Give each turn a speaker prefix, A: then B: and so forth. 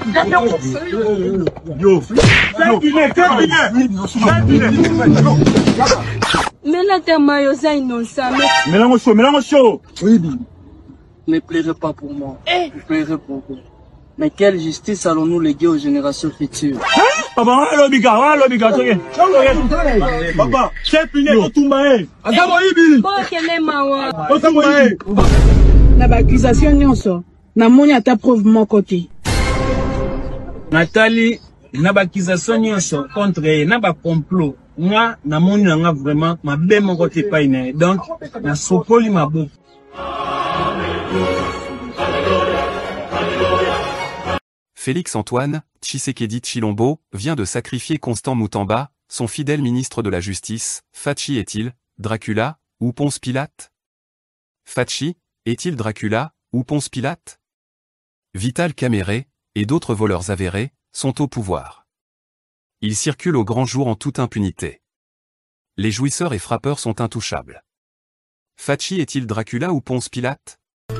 A: Mais là, t'es maillot, innocent.
B: Mélange chaud. Oui.
C: Ne pleurez pas pour moi. Ne pleurez pour vous. Mais quelle justice allons-nous léguer aux générations futures?
B: Papa, c'est fini,
D: na accusation nyonso na moni ata preuve mon côté.
C: Nathalie, na accusation nyonso contre elle, na complot. Moi, na moni nga vraiment ma bé mon côté pas iné. Donc, na sopoli ma bouche.
E: Félix-Antoine Tshisekedi Tshilombo vient de sacrifier Constant Moutamba, son fidèle ministre de la Justice. Fachi est-il Dracula ou Ponce Pilate? Fachi est-il Dracula ou Ponce Pilate? Vital Kamerhe et d'autres voleurs avérés sont au pouvoir. Ils circulent au grand jour en toute impunité. Les jouisseurs et frappeurs sont intouchables. Fachi est-il Dracula ou Ponce Pilate?